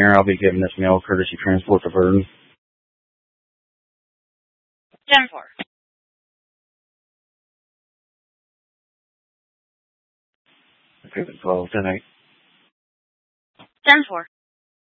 here. I'll be giving this mail courtesy transport to Burton. 10-4. Okay, 12, 10-8. 10-4.